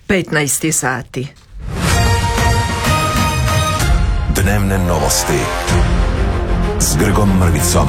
15 sati. Dnevne novosti s Grgom Mrvicom.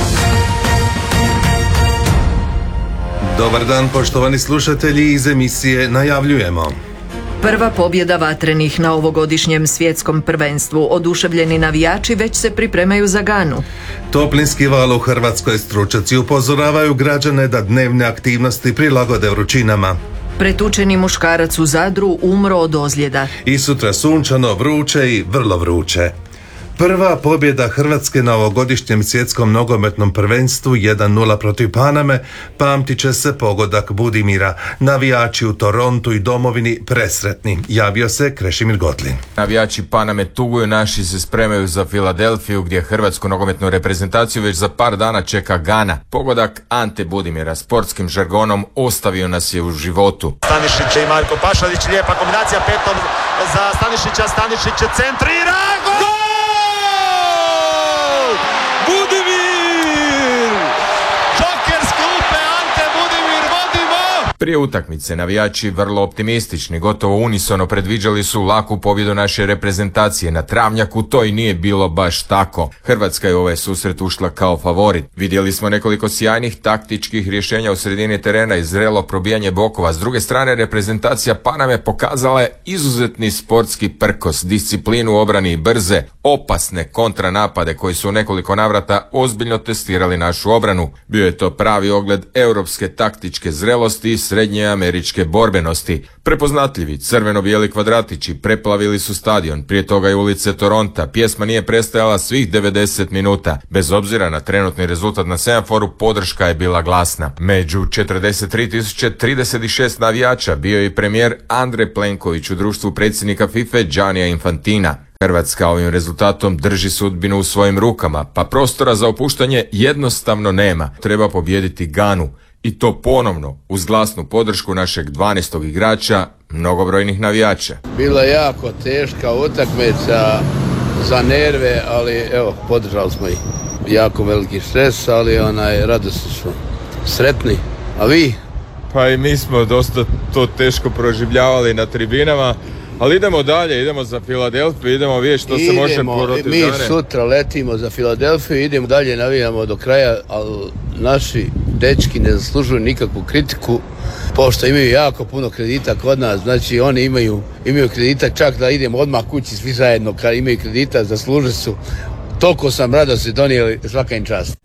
Dobar dan, poštovani slušatelji, iz emisije najavljujemo. Prva pobjeda vatrenih na ovogodišnjem svjetskom prvenstvu. Oduševljeni navijači već se pripremaju za Ganu. Toplinski val u Hrvatskoj, stručnjaci upozoravaju građane da dnevne aktivnosti prilagode vrućinama. Pretučeni muškarac u Zadru umro od ozljeda. I sutra sunčano, vruće i vrlo vruće. Prva pobjeda Hrvatske na ovogodišnjem svjetskom nogometnom prvenstvu 1-0 protiv Paname pamtit će se pogodak Budimira. Navijači u Torontu i domovini presretni. Javio se Krešimir Gotlin. Navijači Paname tuguju, naši se spremaju za Filadelfiju gdje hrvatsku nogometnu reprezentaciju već za par dana čeka Gana. Pogodak Ante Budimira sportskim žargonom ostavio nas je u životu. Stanišić i Marko Pašalić, lijepa kombinacija petom za Stanišića, Stanišić centrira, gol! Budimir! Joker s klupe, Ante Budimir, vodimo! Prije utakmice navijači vrlo optimistični, gotovo unisono predviđali su laku pobjedu naše reprezentacije. Na travnjaku to i nije bilo baš tako. Hrvatska je u ovaj susret ušla kao favorit. Vidjeli smo nekoliko sjajnih taktičkih rješenja u sredini terena i zrelo probijanje bokova. S druge strane, reprezentacija Paname pokazala je izuzetni sportski prkos, disciplinu u obrani i brze, opasne kontranapade koji su u nekoliko navrata ozbiljno testirali našu obranu. Bio je to pravi ogled europske taktičke zrelosti i srednje američke borbenosti. Prepoznatljivi crveno-bijeli kvadratići preplavili su stadion, prije toga i ulice Toronta. Pjesma nije prestajala svih 90 minuta. Bez obzira na trenutni rezultat na semaforu, podrška je bila glasna. Među 43.036 navijača bio je i premijer Andrej Plenković u društvu predsjednika FIFA Giannija Infantina. Hrvatska ovim rezultatom drži sudbinu u svojim rukama, pa prostora za opuštanje jednostavno nema. Treba pobijediti Ganu. I to ponovno uz glasnu podršku našeg 12. igrača, mnogobrojnih navijača. Bila je jako teška utakmica za nerve, ali evo, podržali smo ih. Jako veliki stres, ali radosni smo, sretni. A vi? Pa i mi smo dosta to teško proživljavali na tribinama, ali idemo dalje, idemo za Filadelfiju, idemo vidjeti što se može protiv Mi Gane. sutra letimo za Filadelfiju, idemo dalje, navijamo do kraja, ali naši dečki ne zaslužuju nikakvu kritiku, pošto imaju jako puno kredita kod nas, znači oni imaju kredita, čak da idemo odmah kući svi zajedno, kad imaju kredita, zaslužili su. Toliko sam radosti donijeli, svaka im čast.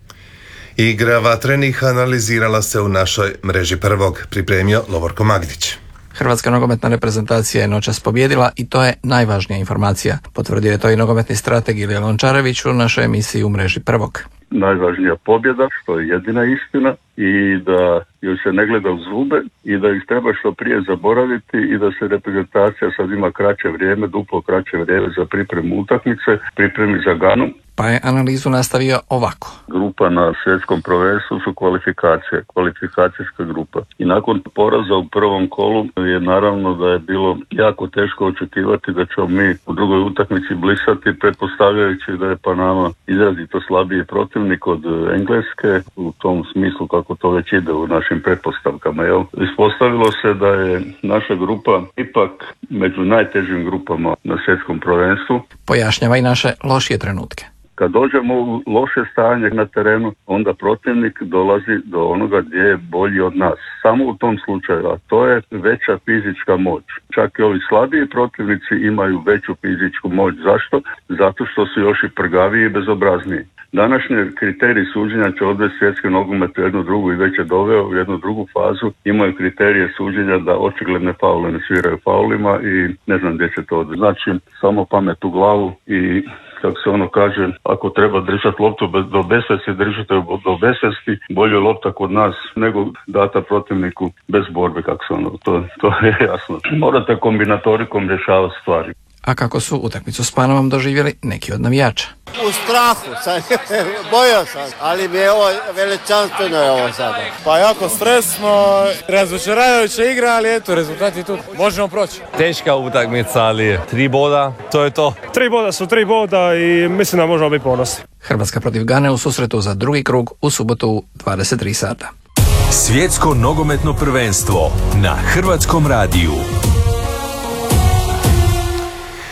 Igra vatrenih analizirala se u našoj mreži Prvog, pripremio Lovorko Magdić. Hrvatska nogometna reprezentacija je noćas pobjedila i to je najvažnija informacija. Potvrdio je to i nogometni strateg Ilija Lončarević u našoj emisiji u mreži Prvog. Najvažnija pobjeda, što je jedina istina, i da joj se ne gleda u zube i da ih treba što prije zaboraviti i da se reprezentacija sad ima kraće vrijeme, duplo kraće vrijeme za pripremu utakmice, pripremi za Ganu. Pa je analizu nastavio ovako. Grupa na svjetskom prvenstvu su kvalifikacijska grupa. I nakon poraza u prvom kolu je naravno da je bilo jako teško očekivati da ćemo mi u drugoj utakmici blisati, pretpostavljajući da je Panama izrazito slabiji protivnik od Engleske, u tom smislu kako to već ide u našim pretpostavkama. Ispostavilo se da je naša grupa ipak među najtežim grupama na svjetskom prvenstvu. Pojašnjava i naše lošije trenutke. Kad dođemo u loše stanje na terenu, onda protivnik dolazi do onoga gdje je bolji od nas. Samo u tom slučaju, a to je veća fizička moć. Čak i ovi slabiji protivnici imaju veću fizičku moć. Zašto? Zato što su još i prgaviji i bezobrazniji. Današnji kriterij suđenja će odvesti svjetski nogomet u jednu drugu i već je doveo u jednu drugu fazu. Imaju kriterije suđenja da očigledne faule ne sviraju faulima i ne znam gdje će to odvesti. Znači, samo pamet u glavu i kako se ono kaže, ako treba držati loptu do besvesti, držite do besvesti, bolje lopta kod nas nego data protivniku bez borbe, kako se ono, to je jasno. Morate kombinatorikom rješavati stvari. A kako su utakmicu s Panamom doživjeli neki od navijača? U strahu sam, bojao sam, ali mi je ovo veličanstveno je ovo sada. Pa jako stresno, razočaravajuća igra, ali eto, rezultat je tu. Možemo proći. Teška utakmica, ali 3 boda, to je to. 3 boda su 3 boda i mislim da možemo biti ponosni. Hrvatska protiv Gane u susretu za drugi krug u subotu u 23 sata. Svjetsko nogometno prvenstvo na Hrvatskom radiju.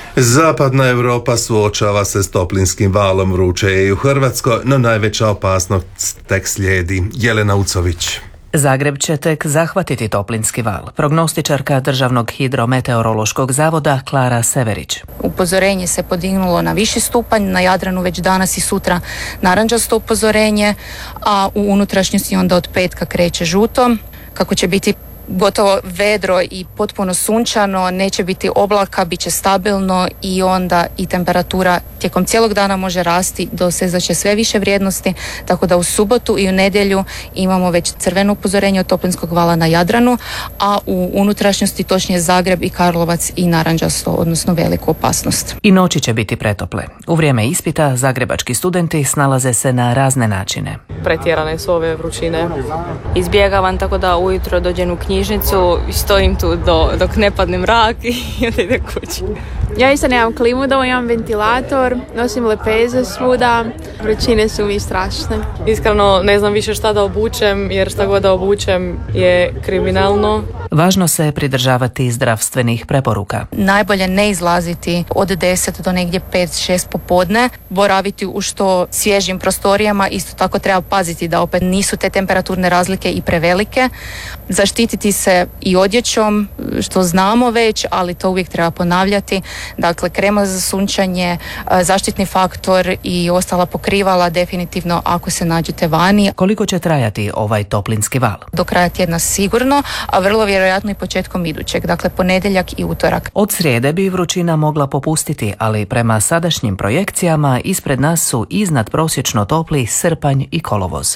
Zapadna Europa suočava se s toplinskim valom, vruće je i u Hrvatskoj, no najveća opasnost tek slijedi. Jelena Ucović. Zagreb će tek zahvatiti toplinski val. Prognostičarka Državnog hidrometeorološkog zavoda Klara Severić. Upozorenje se podignulo na viši stupanj, na Jadranu već danas i sutra narančasto upozorenje, a u unutrašnjosti onda od petka kreće žuto. Kako će biti gotovo vedro i potpuno sunčano, neće biti oblaka, bit će stabilno i onda i temperatura tijekom cijelog dana može rasti, dosezat će sve više vrijednosti, tako da u subotu i u nedjelju imamo već crveno upozorenje od toplinskog vala na Jadranu, a u unutrašnjosti točnije Zagreb i Karlovac i narančasto, odnosno veliku opasnost. I noći će biti pretople. U vrijeme ispita zagrebački studenti snalaze se na razne načine. Pretjerane su ove vrućine. Izbjegavam tako da ujutro dođem u knjižnicu i stojim tu dok ne padne mrak i onda idem kući. Ja isto nemam klimu doma, imam ventilator, nosim lepeze svuda, vrućine su mi strašne. Iskreno ne znam više šta da obučem, jer šta god da obučem je kriminalno. Važno se je pridržavati zdravstvenih preporuka. Najbolje ne izlaziti od 10 do negdje 5-6 popodne, boraviti u što svježim prostorijama, isto tako treba paziti da opet nisu te temperaturne razlike i prevelike. Zaštititi se i odjećom, što znamo već, ali to uvijek treba ponavljati. Dakle, krema za sunčanje, zaštitni faktor i ostala pokrivala definitivno ako se nađete vani. Koliko će trajati ovaj toplinski val? Do kraja tjedna sigurno, a vrlo vjerojatno i početkom idućeg, dakle ponedjeljak i utorak. Od srijede bi vrućina mogla popustiti, ali prema sadašnjim projekcijama ispred nas su iznad prosječno topli srpanj i kolovoz.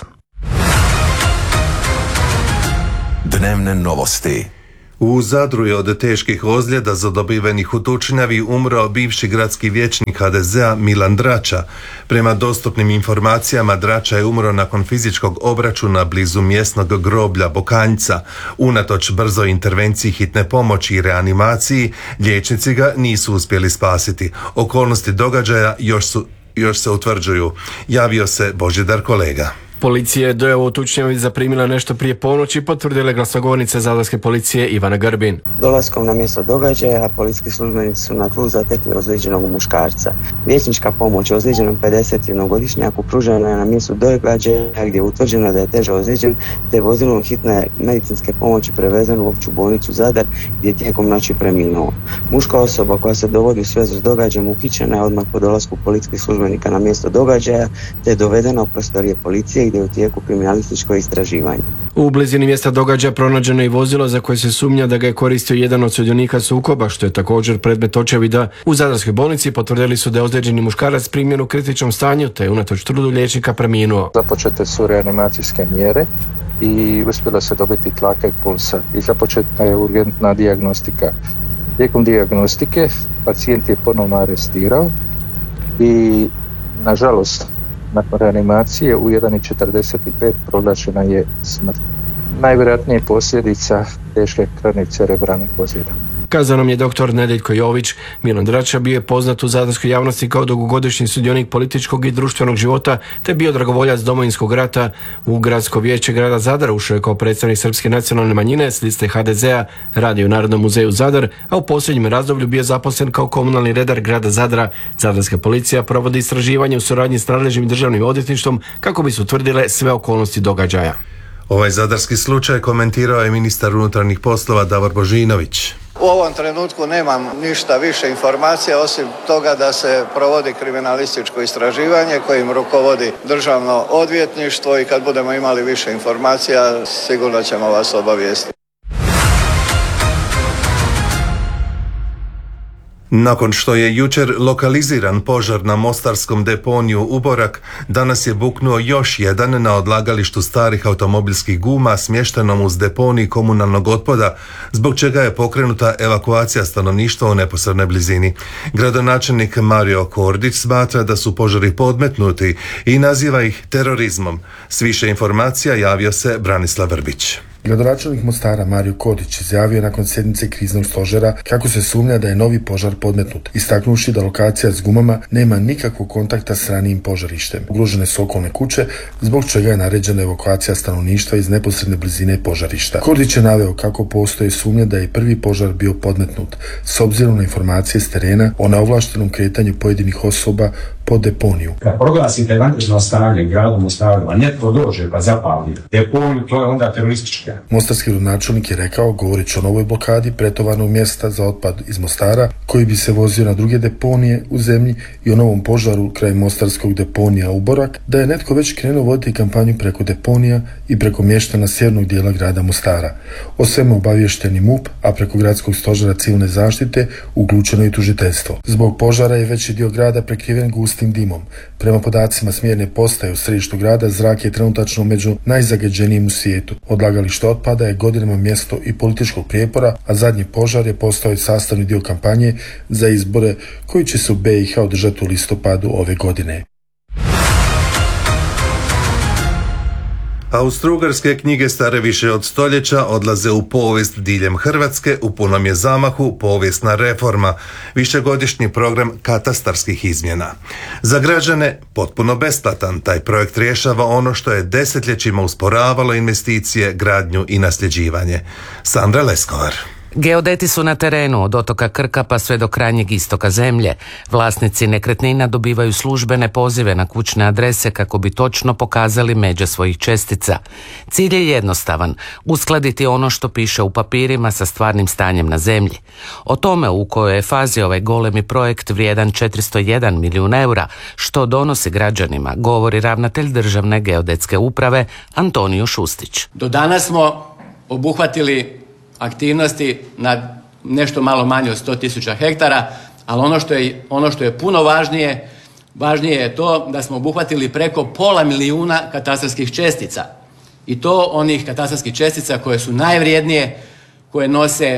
Dnevne novosti. U Zadru je od teških ozljeda zadobivenih u tučnjavi umro bivši gradski vijećnik HDZ-a Milan Drača. Prema dostupnim informacijama Drača je umro nakon fizičkog obračuna blizu mjesnog groblja Bokanjca. Unatoč brzoj intervenciji hitne pomoći i reanimaciji, liječnici ga nisu uspjeli spasiti. Okolnosti događaja još se utvrđuju. Javio se Božidar Kolega. Policija je dojavu o tučnjavi zaprimila nešto prije ponoći, potvrdila je glasnogovornica Zadarske policije Ivana Grbin. Dolaskom na mjesto događaja, policijski službenici su na tlu zatekli ozlijeđenog muškarca. Liječnička pomoć ozlijeđenom 51-godišnjaku pružena je na mjestu događaja gdje je utvrđeno da je teže ozlijeđen, te vozilom hitne medicinske pomoći prevezen u opću bolnicu Zadar gdje je tijekom noći preminuo. Muška osoba koja se dovodi u svezu s događajem uhićena je odmah po dolasku policijskih službenika na mjesto događaja, te je dovedena u prostorije policije gdje je u tijeku kriminalističko istraživanje. U blizini mjesta događaja pronađeno je vozilo za koje se sumnja da ga je koristio jedan od sudionika sukoba, što je također predmet očevida. U Zadarskoj bolnici potvrdili su da je ozlijeđeni muškarac primljen u kritičnom stanju, te je unatoč trudu liječnika preminuo. Započete su reanimacijske mjere i uspjelo se dobiti tlaka i pulsa i započeta je urgentna dijagnostika. Tijekom dijagnostike pacijent je ponovno arestirao i nažalost nakon reanimacije u 1:45 proglašena je smrt. Najvjerojatnije posljedica teške krvne cerebralnih ozljeda. Kazao nam je dr. Nedeljko Jović. Milan Drača bio je poznat u zadarskoj javnosti kao dugogodišnji sudionik političkog i društvenog života, te bio dragovoljac Domovinskog rata. U gradsko vijeće grada Zadar ušao je kao predstavnik srpske nacionalne manjine s liste HDZ-a, radio u Narodnom muzeju Zadar, a u posljednjem razdoblju bio zaposlen kao komunalni redar grada Zadra. Zadarska policija provodi istraživanje u suradnji s nadležnim državnim odvjetništvom kako bi se utvrdile sve okolnosti događaja. Ovaj zadarski slučaj komentirao je ministar unutarnjih poslova Davor Božinović. U ovom trenutku nemam ništa više informacija osim toga da se provodi kriminalističko istraživanje kojim rukovodi državno odvjetništvo i kad budemo imali više informacija sigurno ćemo vas obavijestiti. Nakon što je jučer lokaliziran požar na mostarskom deponiju Uborak, danas je buknuo još jedan na odlagalištu starih automobilskih guma smještenom uz deponij komunalnog otpada, zbog čega je pokrenuta evakuacija stanovništva u neposrednoj blizini. Gradonačelnik Mario Kordić smatra da su požari podmetnuti i naziva ih terorizmom. S više informacija javio se Branislav Vrbić. Gradonačelnik Mostara Mario Kodić izjavio nakon sjednice kriznog stožera kako se sumnja da je novi požar podmetnut, istaknuši da lokacija s gumama nema nikakvog kontakta s ranijim požarištem. Ugrožene su okolne kuće, zbog čega je naređena evakuacija stanovništva iz neposredne blizine požarišta. Kodić je naveo kako postoji sumnja da je prvi požar bio podmetnut, s obzirom na informacije s terena o neovlaštenom kretanju pojedinih osoba po deponiju. Kad proglasite vanredno stanje gradom Mostaru, a netko dođe pa zapali deponiju, to je onda teroristička. Mostarski gradonačelnik je rekao, govoreći o novoj blokadi pretovarnog mjesta za otpad iz Mostara, koji bi se vozio na druge deponije u zemlji, i o novom požaru kraj mostarskog deponija Uborak, da je netko već krenuo voditi kampanju preko deponija i preko mještana sjevernog dijela grada Mostara. O svemu obavješteni MUP, a preko gradskog stožera civilne zaštite uključeno i tužiteljstvo. Zbog požara je veći dio grada prekriven gustim dimom. Prema podacima smjerne postaje u središtu grada, zrak je trenutačno među najzagađenijim u svijetu. Odlagalište otpada je godinama mjesto i političkog prijepora, a zadnji požar je postao i sastavni dio kampanje za izbore koji će se u BiH održati u listopadu ove godine. Austro-ugarske knjige stare više od stoljeća odlaze u povijest diljem Hrvatske, u punom je zamahu povijesna reforma, višegodišnji program katastarskih izmjena. Za građane potpuno besplatan, taj projekt rješava ono što je desetljećima usporavalo investicije, gradnju i nasljeđivanje. Sandra Leskovar. Geodeti su na terenu od otoka Krka pa sve do krajnjeg istoka zemlje. Vlasnici nekretnina dobivaju službene pozive na kućne adrese kako bi točno pokazali međe svojih čestica. Cilj je jednostavan, uskladiti ono što piše u papirima sa stvarnim stanjem na zemlji. O tome u kojoj je fazi ovaj golemi projekt vrijedan 401 milijun eura, što donosi građanima, govori ravnatelj Državne geodetske uprave Antonio Šustić. Do danas smo obuhvatili aktivnosti na nešto malo manje od 100.000 hektara, ali ono što je puno važnije je to da smo obuhvatili preko 500.000 katastarskih čestica. I to onih katastarskih čestica koje su najvrijednije, koje nose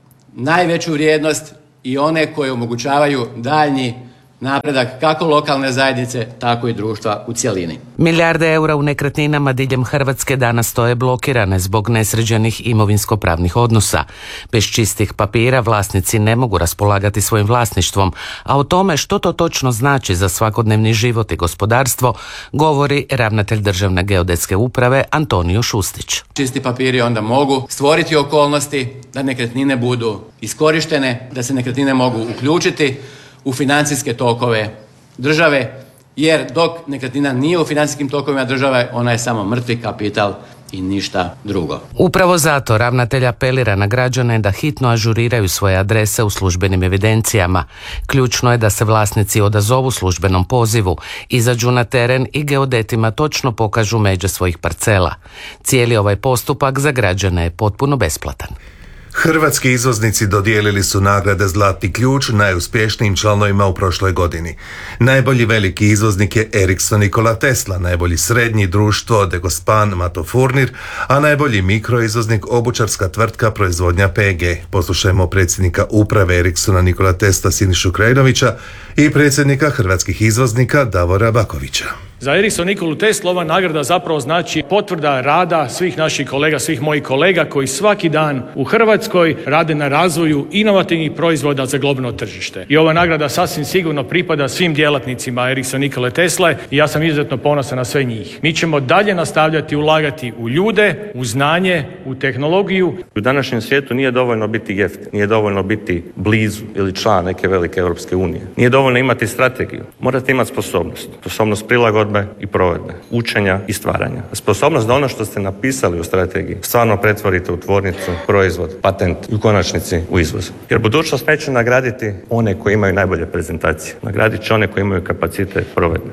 najveću vrijednost i one koje omogućavaju daljnji napredak kako lokalne zajednice, tako i društva u cjelini. Milijarde eura u nekretninama diljem Hrvatske danas stoje blokirane zbog nesređenih imovinsko-pravnih odnosa. Bez čistih papira vlasnici ne mogu raspolagati svojim vlasništvom, a o tome što to točno znači za svakodnevni život i gospodarstvo govori ravnatelj Državne geodetske uprave Antonio Šustić. Čisti papiri onda mogu stvoriti okolnosti da nekretnine budu iskorištene, da se nekretnine mogu uključiti u financijske tokove države, jer dok nekretnina nije u financijskim tokovima države, ona je samo mrtvi kapital i ništa drugo. Upravo zato ravnatelj apelira na građane da hitno ažuriraju svoje adrese u službenim evidencijama. Ključno je da se vlasnici odazovu službenom pozivu, izađu na teren i geodetima točno pokažu međe svojih parcela. Cijeli ovaj postupak za građane je potpuno besplatan. Hrvatski izvoznici dodijelili su nagrade Zlatni ključ najuspješnijim članovima u prošloj godini. Najbolji veliki izvoznik je Ericsson Nikola Tesla, najbolji srednji društvo Degospan Mato Furnir, a najbolji mikroizvoznik obućarska tvrtka proizvodnja PG. Poslušajmo predsjednika uprave Ericssona Nikola Tesla Sinišu Krajinovića i predsjednika hrvatskih izvoznika Davora Bakovića. Za Ericsson Nikolu Tesla ova nagrada zapravo znači potvrda rada svih naših kolega, svih mojih kolega koji svaki dan u Hrvatskoj rade na razvoju inovativnih proizvoda za globalno tržište. I ova nagrada sasvim sigurno pripada svim djelatnicima Ericsson Nikole Tesle i ja sam izuzetno ponosan na sve njih. Mi ćemo dalje nastavljati ulagati u ljude, u znanje, u tehnologiju. U današnjem svijetu nije dovoljno biti jeftin, nije dovoljno biti blizu ili član neke velike Europske unije. Nije dovoljno imati strategiju. Morate imati sposobnost prilagodbe i provedbe, učenja i stvaranja. Sposobnost da ono što ste napisali u strategiji stvarno pretvorite u tvornicu, proizvod, patent i u konačnici u izvoz. Jer budućnost neće nagraditi one koji imaju najbolje prezentacije. Nagradit će one koji imaju kapacitet provedbe.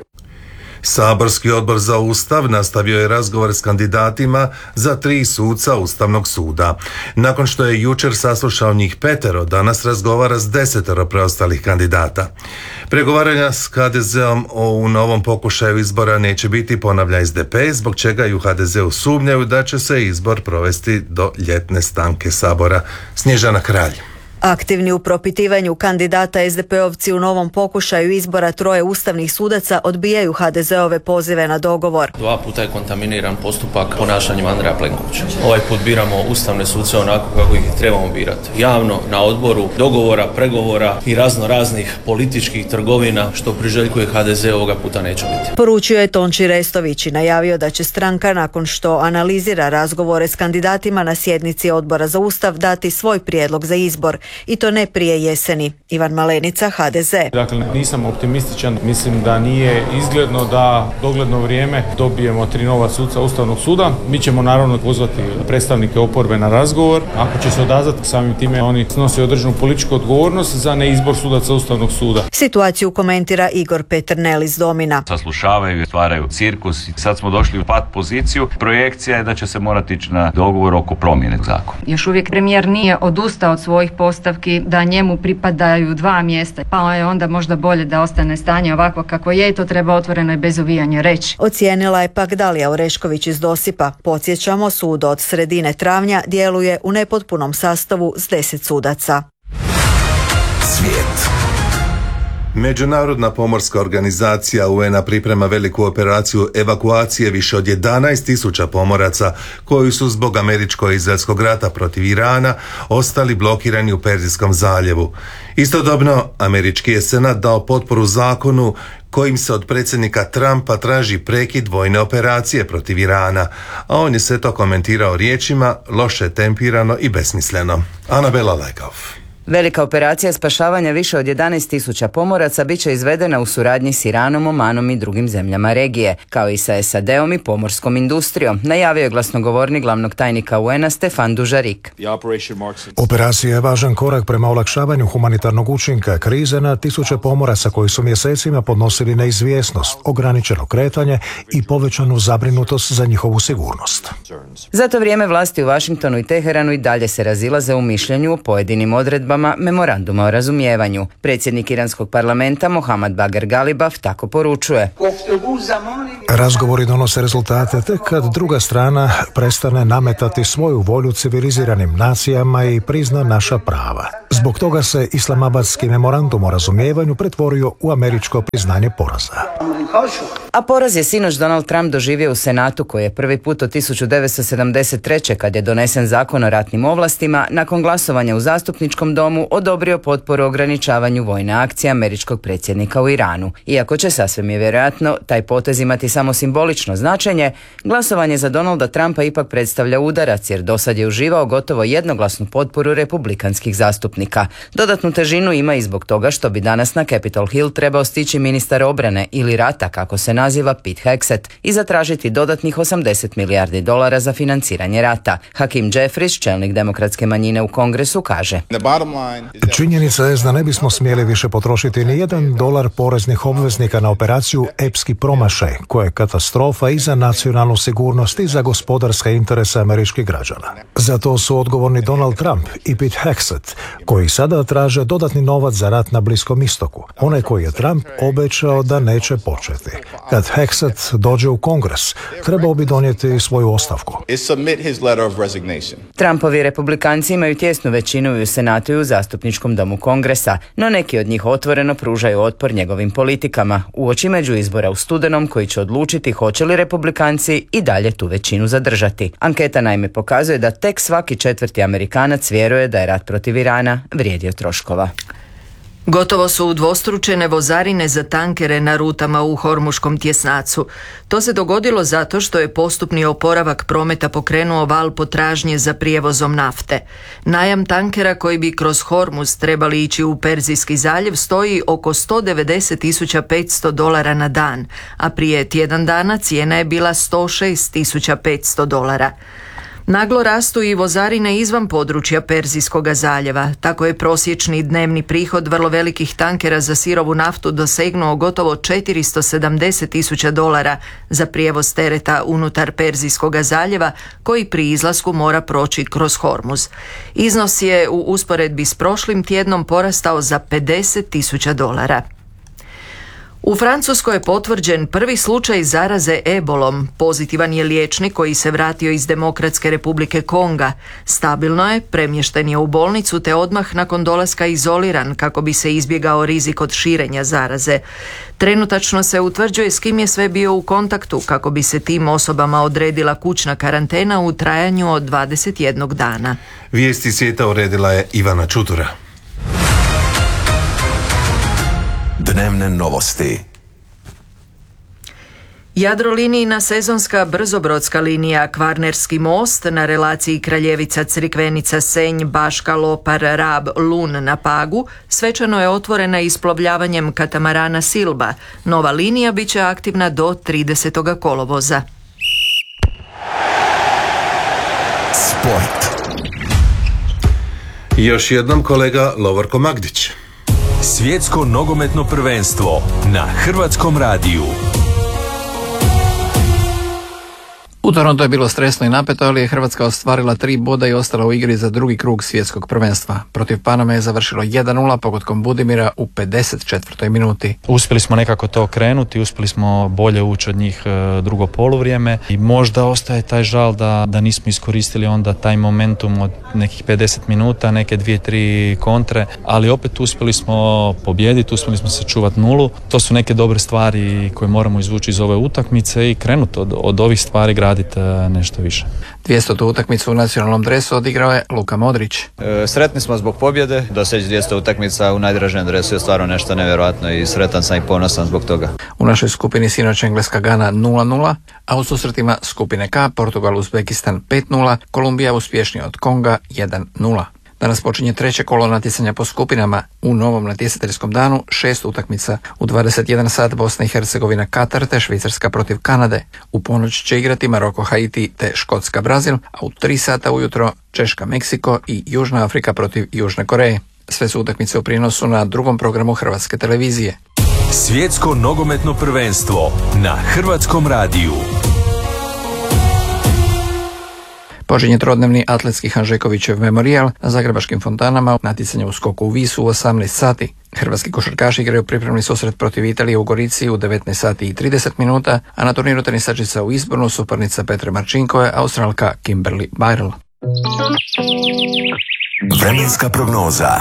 Saborski odbor za Ustav nastavio je razgovor s kandidatima za 3 suca Ustavnog suda. Nakon što je jučer saslušao njih 5, danas razgovara s 10 preostalih kandidata. Pregovaranja s HDZ-om u novom pokušaju izbora neće biti, ponavlja SDP, zbog čega i u HDZ-u sumnjaju da će se izbor provesti do ljetne stanke Sabora. Snježana Kralj. Aktivni u propitivanju kandidata, SDP-ovci u novom pokušaju izbora 3 ustavnih sudaca odbijaju HDZ-ove pozive na dogovor. 2 puta je kontaminiran postupak ponašanjem Andreja Plenkovića. Ovaj put biramo ustavne suce onako kako ih trebamo birati. Javno, na odboru, dogovora, pregovora i raznih političkih trgovina što priželjkuje HDZ ovoga puta neće biti. Poručio je Tonči Restović i najavio da će stranka nakon što analizira razgovore s kandidatima na sjednici Odbora za Ustav dati svoj prijedlog za izbor. I to ne prije jeseni. Ivan Malenica, HDZ. Dakle, nisam optimističan. Mislim da nije izgledno da dogledno vrijeme dobijemo 3 nova suca Ustavnog suda. Mi ćemo naravno pozvati predstavnike oporbe na razgovor. Ako će se odazvati, samim time oni snose određenu političku odgovornost za neizbor sudaca Ustavnog suda. Situaciju komentira Igor Peternel iz Domina. Saslušavaju i stvaraju cirkus i sad smo došli u pat poziciju. Projekcija je da će se morati ići na dogovor oko promjene zakona. Još uvijek premijer nije odustao od svojih postavki da njemu pripadaju 2 mjesta, pa je onda možda bolje da ostane stanje ovako kako je i to treba otvoreno i bez uvijanja reći. Ocijenila je pak Dalija Orešković iz Dosipa. Podsjećamo, sud od sredine travnja djeluje u nepotpunom sastavu s 10 sudaca. Svijet. Međunarodna pomorska organizacija UN-a priprema veliku operaciju evakuacije više od 11.000 pomoraca koji su zbog američko-izraelskog rata protiv Irana ostali blokirani u Perzijskom zaljevu. Istodobno, američki je senat dao potporu zakonu kojim se od predsjednika Trumpa traži prekid vojne operacije protiv Irana, a on je sve to komentirao riječima loše tempirano i besmisleno. Anabela Lajkov. Velika operacija spašavanja više od 11.000 pomoraca bit će izvedena u suradnji s Iranom, Omanom i drugim zemljama regije, kao i sa SAD-om i pomorskom industrijom, najavio je glasnogovornik glavnog tajnika UN-a Stefan Dujarric. Operacija je važan korak prema olakšavanju humanitarnog učinka krize na tisuće pomoraca koji su mjesecima podnosili neizvjesnost, ograničeno kretanje i povećanu zabrinutost za njihovu sigurnost. Za to vrijeme vlasti u Washingtonu i Teheranu i dalje se razilaze u mišljenju o pojedinim odredbama memoranduma o razumijevanju. Predsjednik iranskog parlamenta Mohammad Bagher Ghalibaf tako poručuje. Razgovori donose rezultate tek kad druga strana prestane nametati svoju volju civiliziranim nacijama i prizna naša prava. Zbog toga se Islamabadski memorandum o razumijevanju pretvorio u američko priznanje poraza. A poraz je sinoć Donald Trump doživio u Senatu, koji je prvi put od 1973. kad je donesen zakon o ratnim ovlastima, nakon glasovanja u zastupničkom domu odobrio potporu ograničavanju vojne akcije američkog predsjednika u Iranu. Iako će sasvim je vjerojatno taj potez imati samo simbolično značenje, glasovanje za Donalda Trumpa ipak predstavlja udarac, jer dosad je uživao gotovo jednoglasnu potporu republikanskih zastupnika. Dodatnu težinu ima i zbog toga što bi danas na Capitol Hill trebao stići ministar obrane ili rata, kako se naziva, Pete Hegseth, i zatražiti dodatnih $80 milijardi za financiranje rata. Hakeem Jeffries, čelnik demokratske manjine u Kongresu, kaže: Činjenica je da ne bismo smjeli više potrošiti ni $1 poreznih obveznika na operaciju epski promašaj, koja je katastrofa i za nacionalnu sigurnost i za gospodarske interese američkih građana. Zato su odgovorni Donald Trump i Pete Hegseth, koji sada traže dodatni novac za rat na Bliskom istoku, onaj koji je Trump obećao da neće početi. Kad Hegseth dođe u Kongres, trebao bi donijeti svoju ostavku. Trumpovi republikanci imaju tjesnu većinu i u Senatu i u zastupničkom domu Kongresa, no neki od njih otvoreno pružaju otpor njegovim politikama uoči međuizbora u studenom, koji će odlučiti hoće li republikanci i dalje tu većinu zadržati. Anketa naime pokazuje da tek svaki 4. Amerikanac vjeruje da je rat protiv Irana vrijedio troškova. Gotovo su udvostručene vozarine za tankere na rutama u Hormuškom tjesnacu. To se dogodilo zato što je postupni oporavak prometa pokrenuo val potražnje za prijevozom nafte. Najam tankera koji bi kroz Hormuz trebali ići u Perzijski zaljev stoji oko $190.500 na dan, a prije tjedan dana cijena je bila $106.500. Naglo rastu i vozarine izvan područja Perzijskoga zaljeva. Tako je prosječni dnevni prihod vrlo velikih tankera za sirovu naftu dosegnuo gotovo $470.000 za prijevoz tereta unutar Perzijskoga zaljeva, koji pri izlasku mora proći kroz Hormuz. Iznos je u usporedbi s prošlim tjednom porastao za $50.000. U Francuskoj je potvrđen prvi slučaj zaraze ebolom. Pozitivan je liječnik koji se vratio iz Demokratske republike Konga. Stabilno je, premješten je u bolnicu te odmah nakon dolaska izoliran kako bi se izbjegao rizik od širenja zaraze. Trenutačno se utvrđuje s kim je sve bio u kontaktu kako bi se tim osobama odredila kućna karantena u trajanju od 21 dana. Vijesti svijeta uredila je Ivana Čutura. Dnevne novosti. Jadrolinijina sezonska brzobrodska linija Kvarnerski most na relaciji Kraljevica-Crikvenica-Senj, Baška, Lopar, Rab, Lun na Pagu svečano je otvorena isplovljavanjem katamarana Silba. Nova linija bit će aktivna do 30. kolovoza. Sport. Još jednom kolega Lovorko Magdić. Svjetsko nogometno prvenstvo na Hrvatskom radiju. U Torontu je bilo stresno i napeto, ali je Hrvatska ostvarila 3 boda i ostala u igri za drugi krug svjetskog prvenstva. Protiv Paname je završilo 1-0 pogodkom Budimira u 54. minuti. Uspjeli smo nekako to okrenuti, uspjeli smo bolje ući od njih drugo poluvrijeme i možda ostaje taj žal da nismo iskoristili onda taj momentum od nekih 50 minuta, neke 2-3 kontre, ali opet uspjeli smo pobijediti, uspjeli smo sačuvati nulu. To su neke dobre stvari koje moramo izvući iz ove utakmice i krenuti od ovih stvari graditi nešto više. 200. utakmicu u nacionalnom dresu odigrao je Luka Modrić. Sretni smo zbog pobjede, doseći 200 utakmica u najdražem dresu je stvarno nešto nevjerojatno i sretan sam i ponosan zbog toga. U našoj skupini sinoć Engleska Gana 0-0, a u susretima skupine K Portugal Uzbekistan 5-0, Kolumbija uspješnija od Konga 1-0. Danas počinje treće kolo natjecanja po skupinama. U novom natjecateljskom danu 6 utakmica. U 21 sat Bosna i Hercegovina Katar te Švicarska protiv Kanade. U ponoć će igrati Maroko Haiti te Škotska Brazil, a u 3 sata ujutro Češka Meksiko i Južna Afrika protiv Južne Koreje. Sve su utakmice u prijenosu na drugom programu Hrvatske televizije. Svjetsko nogometno prvenstvo na Hrvatskom radiju. Počinje trodnevni atletski Hanžekovićev memorijal na zagrebačkim fontanama, natjecanje u skoku u Visu u 18 sati. Hrvatski košarkaši igraju pripremni susret protiv Italije u Gorici u 19 sati i 30 minuta, a na turniru tenisačica u Izbornu suparnica Petre Marčinkove, Australka Kimberly Byrrell. Vremenska prognoza.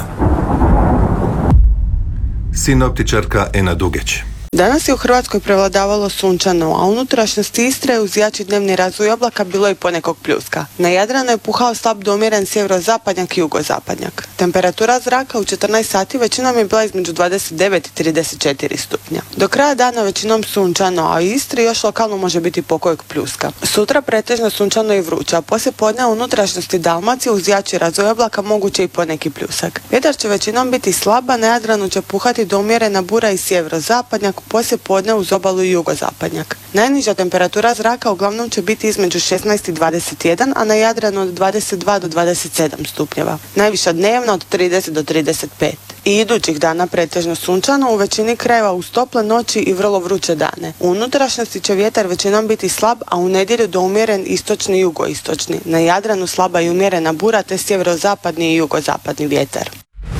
Sinoptičarka Ena Dugeć. Danas je u Hrvatskoj prevladavalo sunčano, a unutrašnjosti Istre uz jači dnevni razvoj oblaka bilo i ponekog pljuska. Na Jadranu je puhao slab do umjeren sjeverozapadnjak i jugozapadnjak. Temperatura zraka u 14 sati većinom je bila između 29 i 34 stupnja. Do kraja dana većinom sunčano, a u Istri još lokalno može biti pokojeg pljuska. Sutra pretežno sunčano i vruće, a poslije podne u unutrašnjosti Dalmacije uz jači razvoj oblaka moguće i poneki pljusak. Vjetar će većinom biti slaba, na Jadranu će puhati do umjerena bura i sjeverozapadnjak, poslije podne uz obalu i jugozapadnjak. Najniža temperatura zraka uglavnom će biti između 16 i 21, a na Jadranu od 22 do 27 stupnjeva. Najviša dnevna od 30 do 35. I idućih dana pretežno sunčano, u većini krajeva uz tople noći i vrlo vruće dane. U unutrašnjosti će vjetar većinom biti slab, a u nedjelju do umjeren istočni i jugoistočni. Na Jadranu slaba i umjerena bura te sjeverozapadni i jugozapadni vjetar.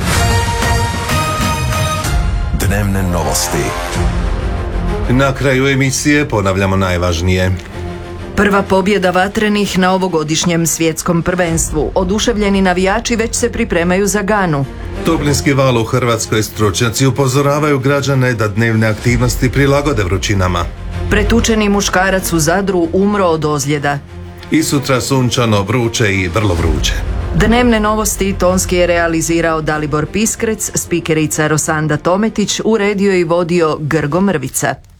Dnevne novosti. Na kraju emisije ponavljamo najvažnije. Prva pobjeda vatrenih na ovogodišnjem svjetskom prvenstvu. Oduševljeni navijači već se pripremaju za Ganu. Toplinski val u Hrvatskoj, stručnjaci upozoravaju građane da dnevne aktivnosti prilagode vrućinama. Pretučeni muškarac u Zadru umro od ozljeda. I sutra sunčano, vruće i vrlo vruće. Dnevne novosti tonski je realizirao Dalibor Piskrec, spikerica Rosanda Tometić, uredio i vodio Grgo Mrvica.